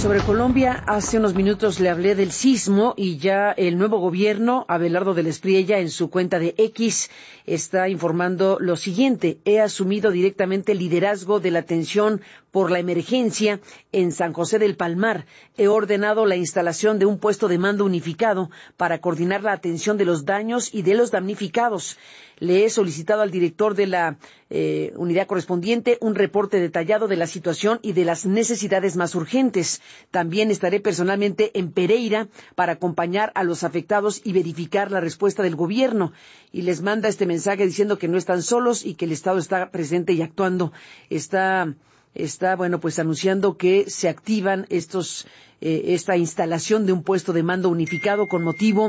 Sobre Colombia, hace unos minutos le hablé del sismo y ya el nuevo gobierno, Abelardo del Espriella, en su cuenta de X, está informando lo siguiente: he asumido directamente el liderazgo de la atención por la emergencia en San José del Palmar. He ordenado la instalación de un puesto de mando unificado para coordinar la atención de los daños y de los damnificados. Le he solicitado al director de la unidad correspondiente un reporte detallado de la situación y de las necesidades más urgentes. También estaré personalmente en Pereira para acompañar a los afectados y verificar la respuesta del gobierno. Y les manda este mensaje diciendo que no están solos y que el Estado está presente y actuando. Está anunciando que se activan esta instalación de un puesto de mando unificado con motivo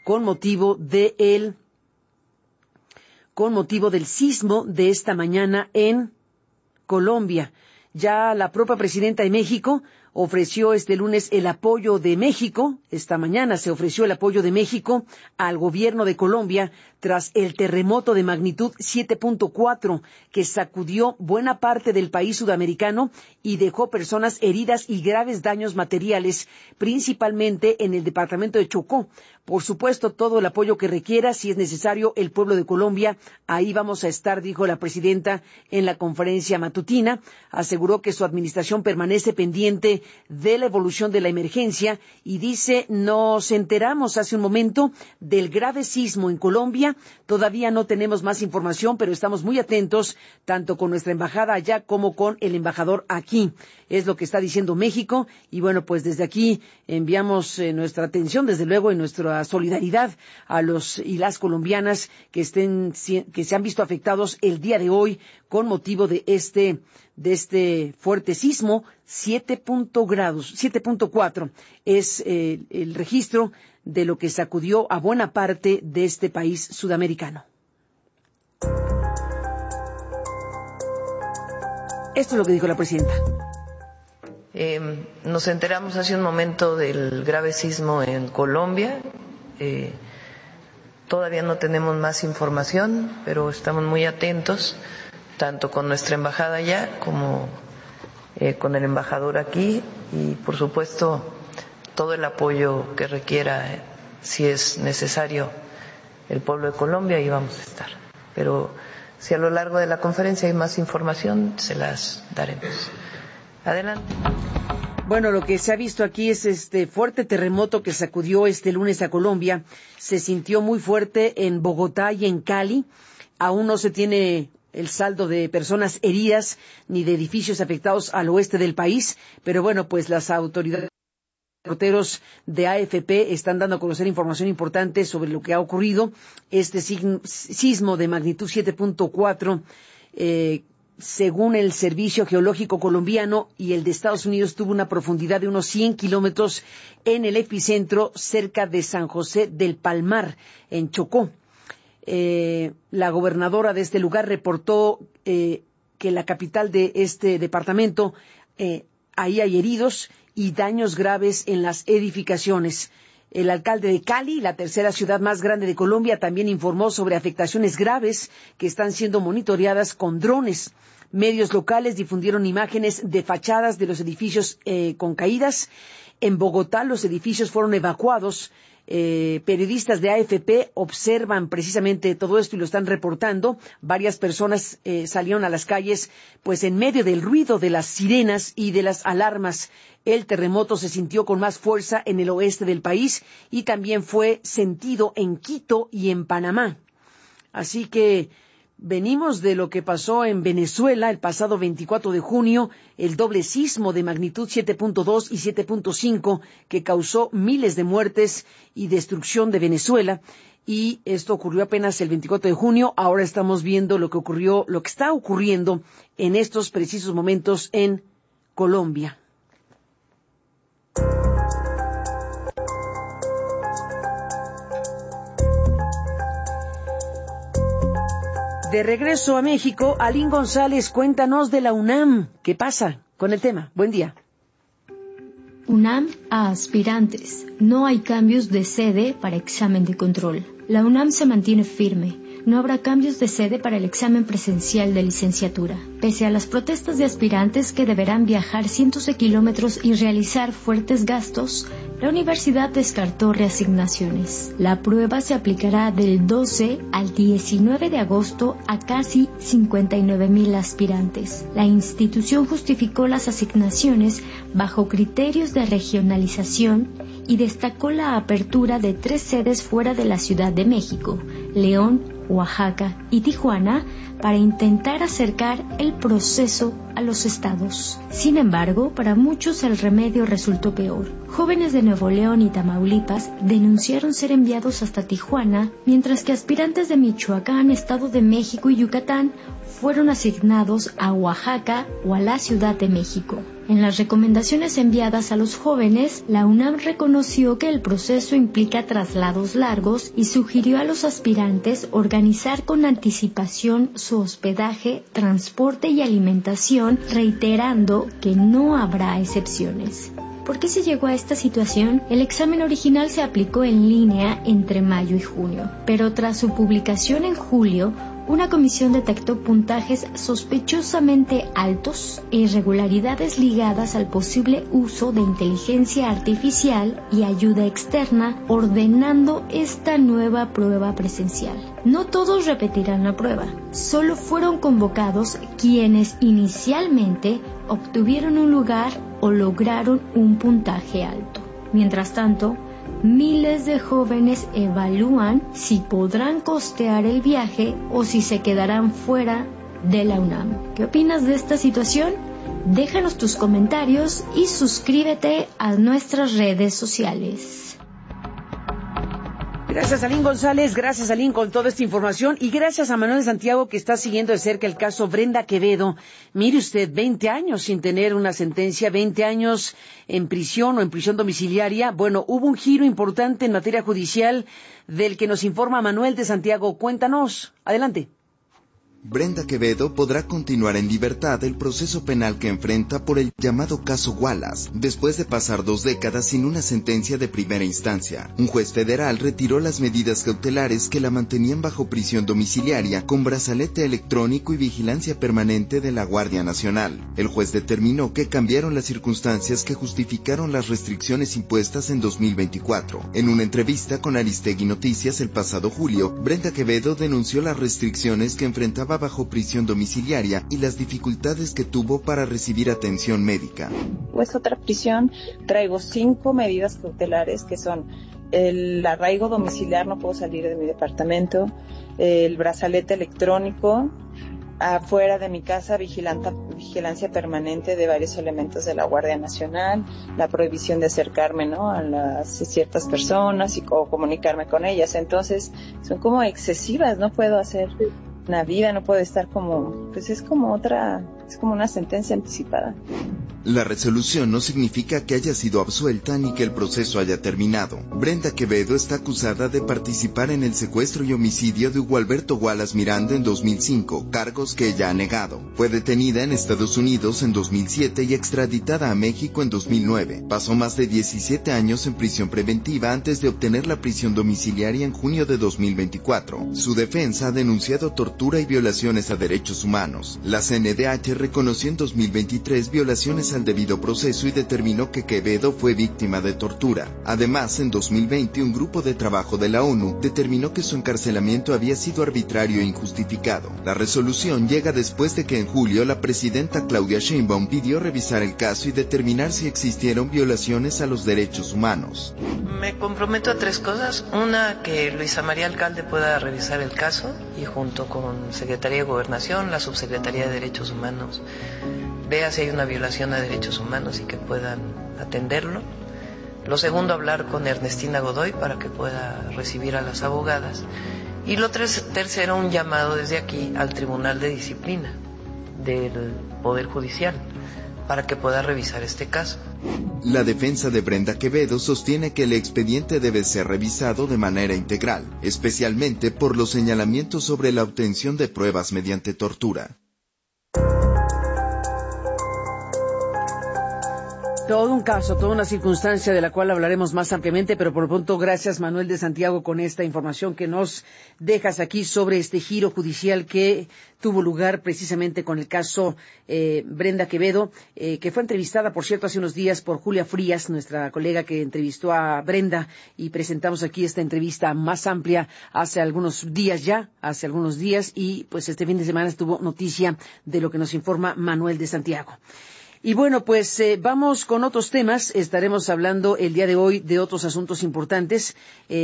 del sismo de esta mañana en Colombia. Ya la propia presidenta de México ofreció este lunes el apoyo de México. Esta mañana se ofreció el apoyo de México al gobierno de Colombia tras el terremoto de magnitud 7.4 que sacudió buena parte del país sudamericano y dejó personas heridas y graves daños materiales, principalmente en el departamento de Chocó. Por supuesto, todo el apoyo que requiera, si es necesario, el pueblo de Colombia, ahí vamos a estar, dijo la presidenta en la conferencia matutina. Aseguró que su administración permanece pendiente de la evolución de la emergencia y dice: nos enteramos hace un momento del grave sismo en Colombia. Todavía no tenemos más información, pero estamos muy atentos, tanto con nuestra embajada allá como con el embajador aquí. Es lo que está diciendo México. Y bueno, pues desde aquí enviamos nuestra atención, desde luego, y nuestra solidaridad a los y las colombianas que se han visto afectados el día de hoy con motivo de este fuerte sismo. 7.4 es el registro de lo que sacudió a buena parte de este país sudamericano. Esto es lo que dijo la presidenta. Nos enteramos hace un momento del grave sismo en Colombia. Todavía no tenemos más información, pero estamos muy atentos, tanto con nuestra embajada allá como con el embajador aquí, y por supuesto todo el apoyo que requiera, si es necesario, el pueblo de Colombia, ahí vamos a estar. Pero si a lo largo de la conferencia hay más información, se las daremos. Adelante. Bueno, lo que se ha visto aquí es este fuerte terremoto que sacudió este lunes a Colombia. Se sintió muy fuerte en Bogotá y en Cali. Aún no se tiene el saldo de personas heridas ni de edificios afectados al oeste del país, pero bueno, pues las autoridades, reporteros de AFP están dando a conocer información importante sobre lo que ha ocurrido. Este sismo de magnitud 7.4, según el Servicio Geológico Colombiano y el de Estados Unidos, tuvo una profundidad de unos 100 kilómetros en el epicentro cerca de San José del Palmar, en Chocó. La gobernadora de este lugar reportó que la capital de este departamento, ahí hay heridos y daños graves en las edificaciones. El alcalde de Cali, la tercera ciudad más grande de Colombia, también informó sobre afectaciones graves que están siendo monitoreadas con drones. Medios locales difundieron imágenes de fachadas de los edificios con caídas. En Bogotá los edificios fueron evacuados. Periodistas de AFP observan precisamente todo esto y lo están reportando. Varias personas salieron a las calles, pues en medio del ruido de las sirenas y de las alarmas. El terremoto se sintió con más fuerza en el oeste del país y también fue sentido en Quito y en Panamá. Así que venimos de lo que pasó en Venezuela el pasado 24 de junio, el doble sismo de magnitud 7.2 y 7.5 que causó miles de muertes y destrucción de Venezuela. Y esto ocurrió apenas el 24 de junio. Ahora estamos viendo lo que está ocurriendo en estos precisos momentos en Colombia. De regreso a México, Alín González, cuéntanos de la UNAM. ¿Qué pasa con el tema? Buen día. UNAM a aspirantes. No hay cambios de sede para examen de control. La UNAM se mantiene firme. no habrá cambios de sede para el examen presencial de licenciatura. Pese a las protestas de aspirantes que deberán viajar cientos de kilómetros y realizar fuertes gastos, la universidad descartó reasignaciones. La prueba se aplicará del 12 al 19 de agosto a casi 59,000 aspirantes. La institución justificó las asignaciones bajo criterios de regionalización y destacó la apertura de 3 sedes fuera de la Ciudad de México, León, Oaxaca y Tijuana, para intentar acercar el proceso a los estados. Sin embargo, para muchos el remedio resultó peor. Jóvenes de Nuevo León y Tamaulipas denunciaron ser enviados hasta Tijuana, mientras que aspirantes de Michoacán, Estado de México y Yucatán fueron asignados a Oaxaca o a la Ciudad de México. En las recomendaciones enviadas a los jóvenes, la UNAM reconoció que el proceso implica traslados largos y sugirió a los aspirantes organizar con anticipación su hospedaje, transporte y alimentación, reiterando que no habrá excepciones. ¿Por qué se llegó a esta situación? El examen original se aplicó en línea entre mayo y junio, pero tras su publicación en julio, una comisión detectó puntajes sospechosamente altos e irregularidades ligadas al posible uso de inteligencia artificial y ayuda externa, ordenando esta nueva prueba presencial. No todos repetirán la prueba, solo fueron convocados quienes inicialmente obtuvieron un lugar o lograron un puntaje alto. Mientras tanto, miles de jóvenes evalúan si podrán costear el viaje o si se quedarán fuera de la UNAM. ¿Qué opinas de esta situación? Déjanos tus comentarios y suscríbete a nuestras redes sociales. Gracias a Lynn González, gracias a Lynn con toda esta información y gracias a Manuel de Santiago que está siguiendo de cerca el caso Brenda Quevedo. Mire usted, 20 años sin tener una sentencia, 20 años en prisión o en prisión domiciliaria. Bueno, hubo un giro importante en materia judicial del que nos informa Manuel de Santiago. Cuéntanos, adelante. Brenda Quevedo podrá continuar en libertad el proceso penal que enfrenta por el llamado caso Wallace, después de pasar 2 décadas sin una sentencia de primera instancia. Un juez federal retiró las medidas cautelares que la mantenían bajo prisión domiciliaria con brazalete electrónico y vigilancia permanente de la Guardia Nacional. El juez determinó que cambiaron las circunstancias que justificaron las restricciones impuestas en 2024. En una entrevista con Aristegui Noticias el pasado julio, Brenda Quevedo denunció las restricciones que enfrentaba bajo prisión domiciliaria y las dificultades que tuvo para recibir atención médica. Pues otra prisión, traigo 5 medidas cautelares que son el arraigo domiciliar, no puedo salir de mi departamento, el brazalete electrónico, afuera de mi casa vigilancia permanente de varios elementos de la Guardia Nacional, la prohibición de acercarme, ¿no?, a ciertas personas o comunicarme con ellas. Entonces son como excesivas, no puedo hacer una vida, no puedo estar como, pues es como una sentencia anticipada. La resolución no significa que haya sido absuelta ni que el proceso haya terminado. Brenda Quevedo está acusada de participar en el secuestro y homicidio de Hugo Alberto Wallace Miranda en 2005, cargos que ella ha negado. Fue detenida en Estados Unidos en 2007 y extraditada a México en 2009. Pasó más de 17 años en prisión preventiva antes de obtener la prisión domiciliaria en junio de 2024. Su defensa ha denunciado tortura y violaciones a derechos humanos. La CNDH reconoció en 2023 violaciones al debido proceso y determinó que Quevedo fue víctima de tortura. Además, en 2020, un grupo de trabajo de la ONU determinó que su encarcelamiento había sido arbitrario e injustificado. La resolución llega después de que en julio la presidenta Claudia Sheinbaum pidió revisar el caso y determinar si existieron violaciones a los derechos humanos. Me comprometo a 3 cosas. Una, que Luisa María Alcalde pueda revisar el caso y junto con Secretaría de Gobernación, la Subsecretaría de Derechos Humanos, vea si hay una violación a derechos humanos y que puedan atenderlo. Lo segundo, hablar con Ernestina Godoy para que pueda recibir a las abogadas. Y lo tercero, un llamado desde aquí al Tribunal de Disciplina del Poder Judicial para que pueda revisar este caso. La defensa de Brenda Quevedo sostiene que el expediente debe ser revisado de manera integral, especialmente por los señalamientos sobre la obtención de pruebas mediante tortura. Todo un caso, toda una circunstancia de la cual hablaremos más ampliamente, pero por lo pronto gracias Manuel de Santiago con esta información que nos dejas aquí sobre este giro judicial que tuvo lugar precisamente con el caso Brenda Quevedo, que fue entrevistada, por cierto, hace unos días por Julia Frías, nuestra colega que entrevistó a Brenda, y presentamos aquí esta entrevista más amplia hace algunos días, y pues este fin de semana estuvo noticia de lo que nos informa Manuel de Santiago. Y bueno, pues vamos con otros temas. Estaremos hablando el día de hoy de otros asuntos importantes.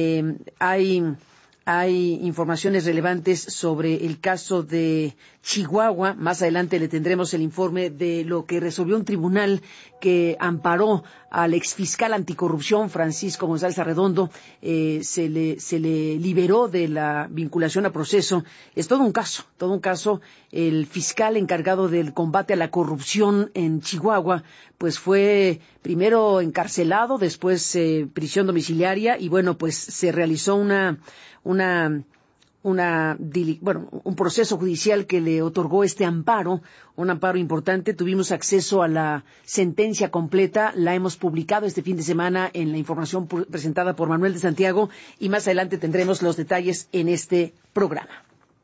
Hay informaciones relevantes sobre el caso de Chihuahua. Más adelante le tendremos el informe de lo que resolvió un tribunal que amparó al exfiscal anticorrupción Francisco González Arredondo. Se le liberó de la vinculación a proceso. Es todo un caso. El fiscal encargado del combate a la corrupción en Chihuahua, pues fue primero encarcelado, después prisión domiciliaria, y bueno, pues se realizó un proceso judicial que le otorgó este amparo, un amparo importante. Tuvimos acceso a la sentencia completa, la hemos publicado este fin de semana en la información presentada por Manuel de Santiago, y más adelante tendremos los detalles en este programa.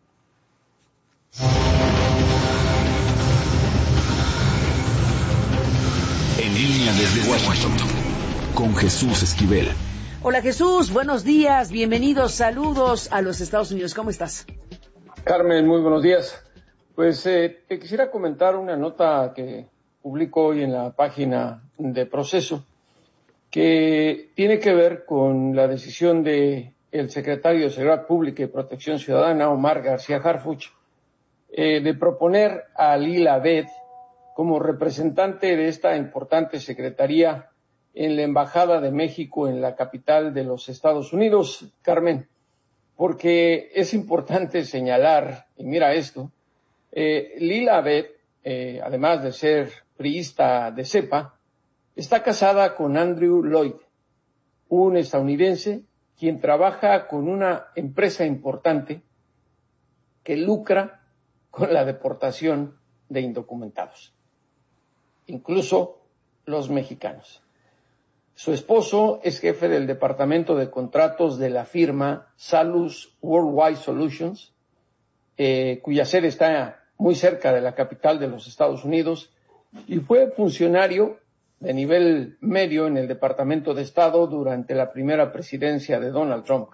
En línea desde Washington, con Jesús Esquivel. Hola Jesús, buenos días, bienvenidos, saludos a los Estados Unidos. ¿Cómo estás? Carmen, muy buenos días. Pues te quisiera comentar una nota que publico hoy en la página de Proceso, que tiene que ver con la decisión de el secretario de Seguridad Pública y Protección Ciudadana, Omar García Harfuch, de proponer a Lila Abed como representante de esta importante secretaría en la Embajada de México en la capital de los Estados Unidos, Carmen, porque es importante señalar, y mira esto, Lila Abed, además de ser priista de cepa, está casada con Andrew Lloyd, un estadounidense quien trabaja con una empresa importante que lucra con la deportación de indocumentados, incluso los mexicanos. Su esposo es jefe del departamento de contratos de la firma Salus Worldwide Solutions, cuya sede está muy cerca de la capital de los Estados Unidos, y fue funcionario de nivel medio en el Departamento de Estado durante la primera presidencia de Donald Trump.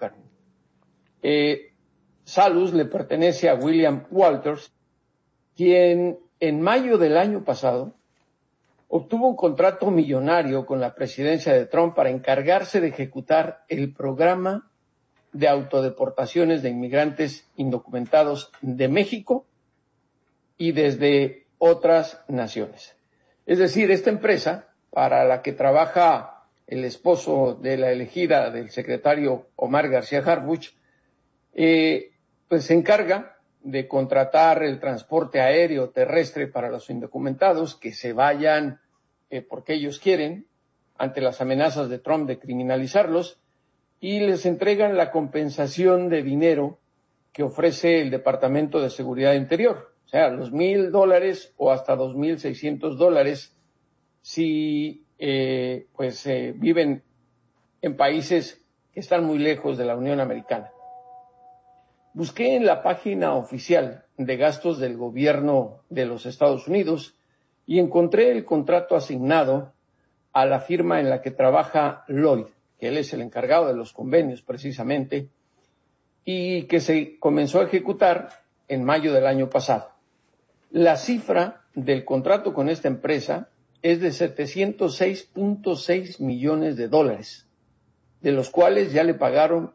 Salus le pertenece a William Walters, quien en mayo del año pasado obtuvo un contrato millonario con la presidencia de Trump para encargarse de ejecutar el programa de autodeportaciones de inmigrantes indocumentados de México y desde otras naciones. Es decir, esta empresa, para la que trabaja el esposo de la elegida del secretario Omar García Harfuch, pues se encarga de contratar el transporte aéreo terrestre para los indocumentados que se vayan porque ellos quieren, ante las amenazas de Trump de criminalizarlos, y les entregan la compensación de dinero que ofrece el Departamento de Seguridad Interior, o sea, los $1,000 o hasta $2,600 si viven en países que están muy lejos de la Unión Americana. Busqué en la página oficial de gastos del gobierno de los Estados Unidos y encontré el contrato asignado a la firma en la que trabaja Lloyd, que él es el encargado de los convenios precisamente, y que se comenzó a ejecutar en mayo del año pasado. La cifra del contrato con esta empresa es de $706.6 millones, de los cuales ya le pagaron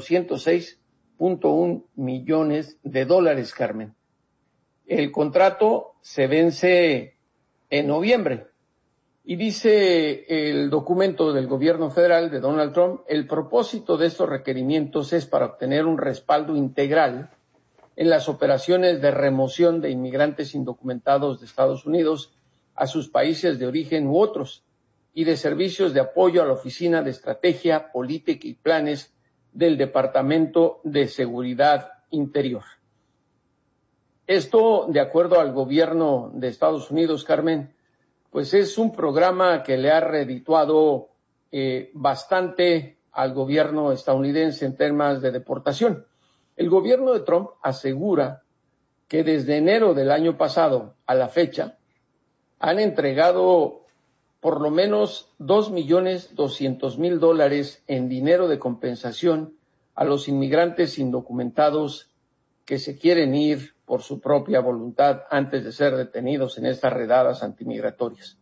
$406.1 millones, Carmen. El contrato se vence en noviembre y dice el documento del gobierno federal de Donald Trump: el propósito de estos requerimientos es para obtener un respaldo integral en las operaciones de remoción de inmigrantes indocumentados de Estados Unidos a sus países de origen u otros, y de servicios de apoyo a la Oficina de Estrategia, Política y Planes del Departamento de Seguridad Interior. Esto, de acuerdo al gobierno de Estados Unidos, Carmen, pues es un programa que le ha redituado bastante al gobierno estadounidense en temas de deportación. El gobierno de Trump asegura que desde enero del año pasado a la fecha han entregado por lo menos $2.200.000 en dinero de compensación a los inmigrantes indocumentados que se quieren ir por su propia voluntad antes de ser detenidos en estas redadas antimigratorias.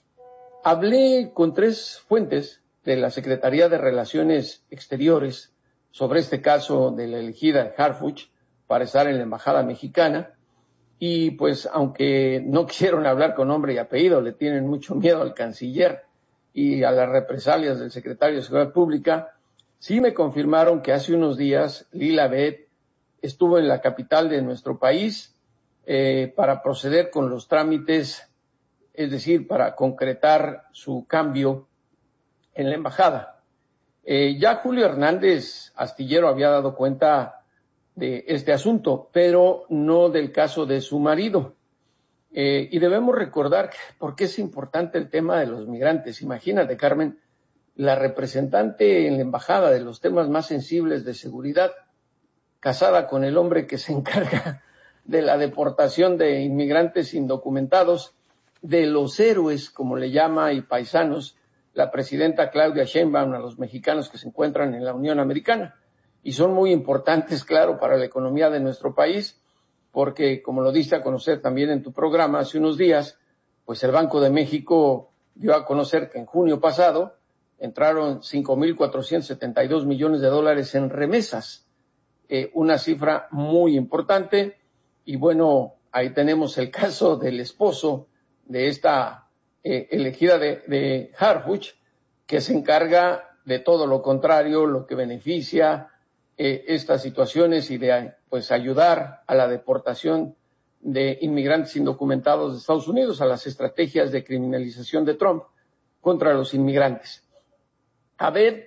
Hablé con 3 fuentes de la Secretaría de Relaciones Exteriores sobre este caso de la elegida Harfuch para estar en la Embajada Mexicana, y pues aunque no quisieron hablar con nombre y apellido, le tienen mucho miedo al canciller y a las represalias del secretario de Seguridad Pública, sí me confirmaron que hace unos días Lila Beth estuvo en la capital de nuestro país para proceder con los trámites, es decir, para concretar su cambio en la embajada. Ya Julio Hernández Astillero había dado cuenta de este asunto, pero no del caso de su marido. Y debemos recordar por qué es importante el tema de los migrantes. Imagínate, Carmen, la representante en la embajada de los temas más sensibles de seguridad, casada con el hombre que se encarga de la deportación de inmigrantes indocumentados, de los héroes, como le llama, y paisanos, la presidenta Claudia Sheinbaum, a los mexicanos que se encuentran en la Unión Americana. Y son muy importantes, claro, para la economía de nuestro país, porque, como lo diste a conocer también en tu programa hace unos días, pues el Banco de México dio a conocer que en junio pasado entraron $5.472 millones en remesas, una cifra muy importante. Y bueno, ahí tenemos el caso del esposo de esta elegida de Harfuch, que se encarga de todo lo contrario, lo que beneficia estas situaciones y de pues ayudar a la deportación de inmigrantes indocumentados de Estados Unidos, a las estrategias de criminalización de Trump contra los inmigrantes. A ver,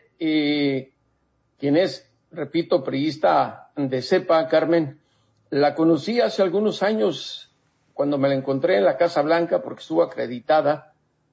quien es, repito, priista de cepa, Carmen, la conocí hace algunos años cuando me la encontré en la Casa Blanca porque estuvo acreditada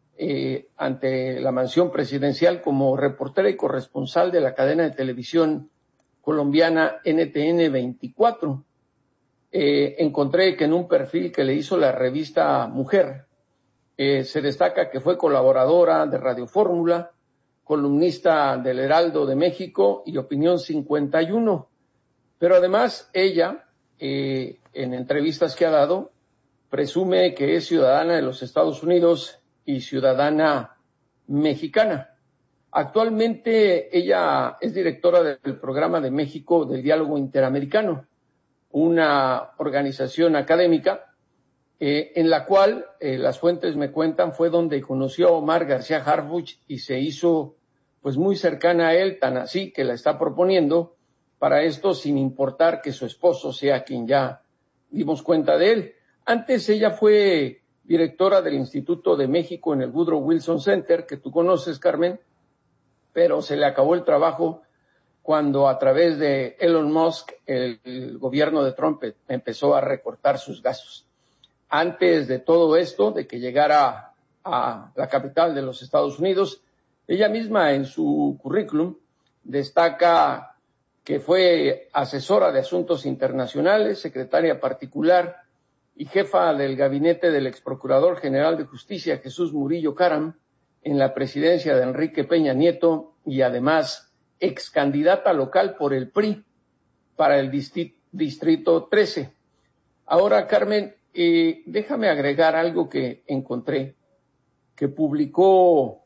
ante la mansión presidencial como reportera y corresponsal de la cadena de televisión colombiana NTN 24. Encontré que en un perfil que le hizo la revista Mujer se destaca que fue colaboradora de Radio Fórmula, columnista del Heraldo de México y Opinión 51. Pero además ella, en entrevistas que ha dado, presume que es ciudadana de los Estados Unidos y ciudadana mexicana. Actualmente ella es directora del Programa de México del Diálogo Interamericano, una organización académica en la cual, las fuentes me cuentan, fue donde conoció a Omar García Harfuch y se hizo pues muy cercana a él, tan así que la está proponiendo para esto sin importar que su esposo sea quien ya dimos cuenta de él. Antes ella fue directora del Instituto de México en el Woodrow Wilson Center, que tú conoces, Carmen, pero se le acabó el trabajo cuando a través de Elon Musk el gobierno de Trump empezó a recortar sus gastos. Antes de todo esto, de que llegara a la capital de los Estados Unidos, ella misma en su currículum destaca que fue asesora de asuntos internacionales, secretaria particular y jefa del gabinete del exprocurador general de justicia Jesús Murillo Caram en la presidencia de Enrique Peña Nieto y además ex candidata local por el PRI para el distrito 13. Ahora, Carmen, déjame agregar algo que encontré, que publicó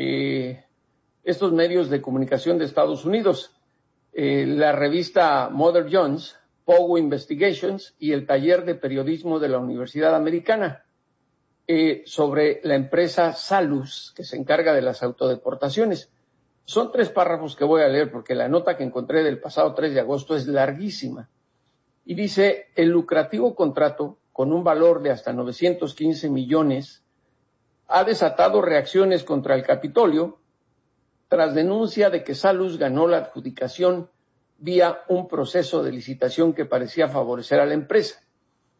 estos medios de comunicación de Estados Unidos, la revista Mother Jones, Pogo Investigations y el taller de periodismo de la Universidad Americana, sobre la empresa Salus, que se encarga de las autodeportaciones. Son 3 párrafos que voy a leer porque la nota que encontré del pasado 3 de agosto es larguísima. Y dice, el lucrativo contrato, con un valor de hasta 915 millones, ha desatado reacciones contra el Capitolio tras denuncia de que Salus ganó la adjudicación vía un proceso de licitación que parecía favorecer a la empresa.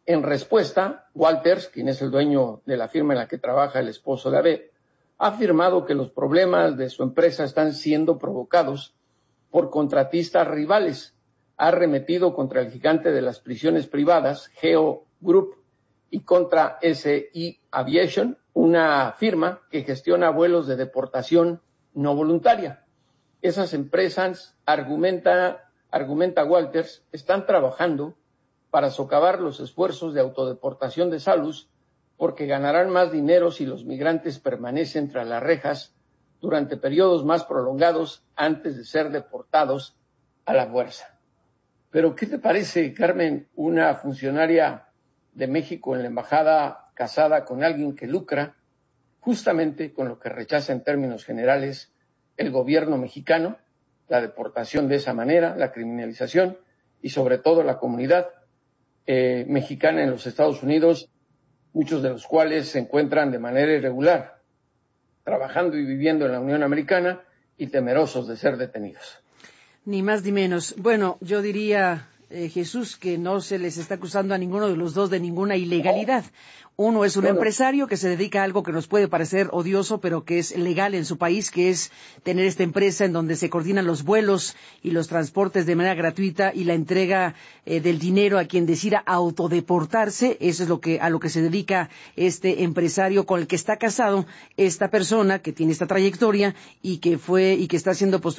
En respuesta, Walters, quien es el dueño de la firma en la que trabaja el esposo de Abed, ha afirmado que los problemas de su empresa están siendo provocados por contratistas rivales. Ha arremetido contra el gigante de las prisiones privadas, Geo Group, y contra SI Aviation, una firma que gestiona vuelos de deportación no voluntaria. Esas empresas, argumenta Walters, están trabajando para socavar los esfuerzos de autodeportación de Salus, porque ganarán más dinero si los migrantes permanecen tras las rejas durante periodos más prolongados antes de ser deportados a la fuerza. Pero, ¿qué te parece, Carmen, una funcionaria de México en la embajada casada con alguien que lucra justamente con lo que rechaza en términos generales el gobierno mexicano, la deportación de esa manera, la criminalización y sobre todo la comunidad mexicana en los Estados Unidos, muchos de los cuales se encuentran de manera irregular, trabajando y viviendo en la Unión Americana y temerosos de ser detenidos? Ni más ni menos. Bueno, yo diría, Jesús, que no se les está acusando a ninguno de los dos de ninguna ilegalidad. Uno es un empresario que se dedica a algo que nos puede parecer odioso, pero que es legal en su país, que es tener esta empresa en donde se coordinan los vuelos y los transportes de manera gratuita y la entrega del dinero a quien decida autodeportarse. Eso es a lo que se dedica este empresario con el que está casado esta persona que tiene esta trayectoria y que está siendo postulado